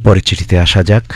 পরের চিঠিতে আসা যাক।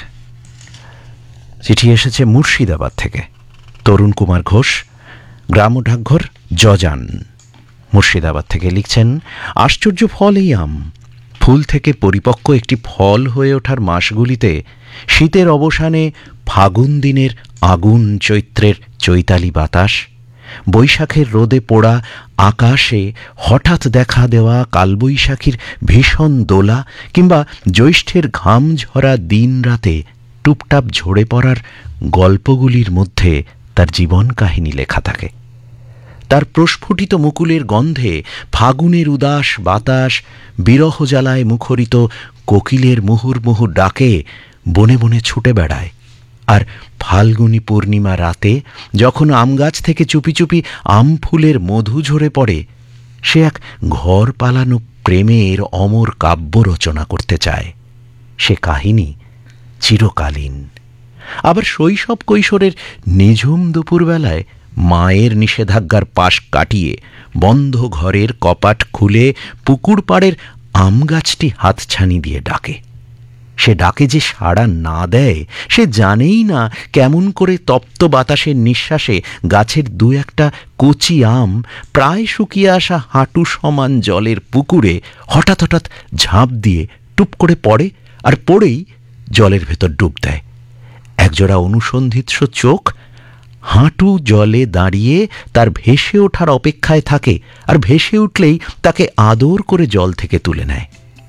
চিঠি এসেছে মুর্শিদাবাদ থেকে। তরুণ কুমার ঘোষ, গ্রাম ও ডাকঘর জজান, মুর্শিদাবাদ থেকে লিখছেন, আশ্চর্য ফল এই আম। ফুল থেকে পরিপক্ক একটি ফল হয়ে ওঠার মাসগুলিতে শীতের অবসানে ফাগুন দিনের আগুন চৈত্রের চৈতালি বাতাস, বৈশাখের রোদে পোড়া আকাশে হঠাৎ দেখা দেওয়া কালবৈশাখীর ভীষণ দোলা, কিংবা জ্যৈষ্ঠের ঘাম ঝরা দিন রাতে টুপটাপ ঝরে পড়ার গল্পগুলির মধ্যে তার জীবন কাহিনী লেখা থাকে। তার প্রস্ফুটিত মুকুলের গন্ধে ফাগুনের উদাস বাতাস বিরহ জ্বালায় মুখরিত কোকিলের মুহুর্মুহু ডাকে বনে বনে ছুটে বেড়ায়। আর ফাল্গুনী পূর্ণিমা রাতে যখন আম গাছ থেকে চুপি চুপি আম ফুলের মধু ঝরে পড়ে, সে এক ঘর পালানো প্রেমের অমর কাব্য রচনা করতে চায়। সে কাহিনী চিরকালীন। আবার শৈশব কৈশোরের নিঝুম দুপুরবেলায় মায়ের নিষেধাজ্ঞার পাশ কাটিয়ে বন্ধ ঘরের কপাট খুলে পুকুর পাড়ের আম গাছটি হাতছানি দিয়ে ডাকে। সে ডাকে যে সাড়া না দেয়, সে জানেই না কেমন করে তপ্ত বাতাসের নিঃশ্বাসে গাছের দু একটা কচি আম প্রায় শুকিয়ে আসা হাঁটু সমান জলের পুকুরে হঠাৎ হঠাৎ ঝাঁপ দিয়ে টুপ করে পড়ে, আর পড়েই জলের ভেতর ডুব দেয়। একজোড়া অনুসন্ধিৎস চোখ হাঁটু জলে দাঁড়িয়ে তার ভেসে ওঠার অপেক্ষায় থাকে, আর ভেসে উঠলেই তাকে আদর করে জল থেকে তুলে নেয়।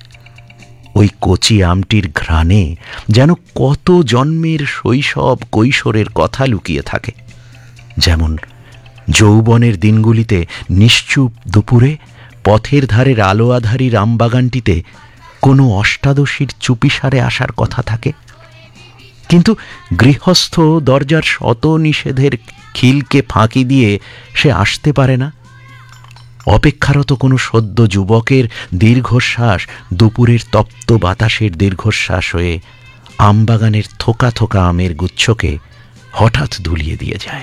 ওই কচি আমটির ঘ্রাণে যেন কত জন্মের শৈশব কৈশোরের কথা লুকিয়ে থাকে। যেমন যৌবনের দিনগুলিতে নিশ্চুপ দুপুরে পথের ধারের আলো আধারীর আমবাগানটিতে কোনো অষ্টাদশীর চুপিসারে আসার কথা থাকে, কিন্তু গৃহস্থ দরজার শত নিষেধের খিলকে ফাঁকি দিয়ে সে আসতে পারে না। অপেক্ষারত কোনো সদ্য যুবকের দীর্ঘশ্বাস দুপুরের তপ্ত বাতাসের দীর্ঘশ্বাস হয়ে আমবাগানের থোকা থোকা আমের গুচ্ছকে হঠাৎ ধুলিয়ে দিয়ে যায়।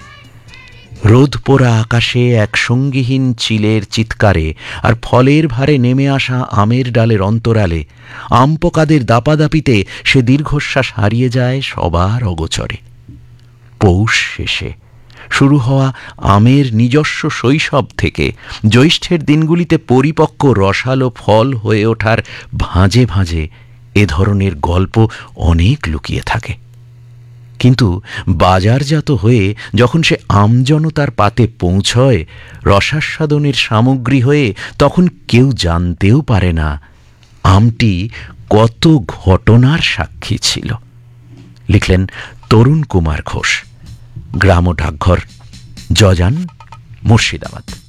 রোদ পোড়া আকাশে এক সঙ্গীহীন চিলের চিৎকারে আর ফলের ভারে নেমে আসা আমের ডালের অন্তরালে আম পোকাদের দাপাদাপিতে সে দীর্ঘশ্বাস হারিয়ে যায় সবার অগোচরে। পৌষ শেষে শুরু হওয়া আমের নিজস্ব শৈশব থেকে জ্যৈষ্ঠের দিনগুলিতে পরিপক্ক রসালো ফল হয়ে ওঠার ভাঁজে ভাঁজে এ ধরনের গল্প অনেক লুকিয়ে থাকে। কিন্তু বাজারজাত হয়ে যখন সে আমজনতার পাতে পৌঁছয় রসাস্বাদনের সামগ্রী হয়ে, তখন কেউ জানতেও পারে না আমটি কত ঘটনার সাক্ষী ছিল। লিখলেন তরুণ কুমার ঘোষ, গ্রাম ও ডাকঘর জজান, মুর্শিদাবাদ।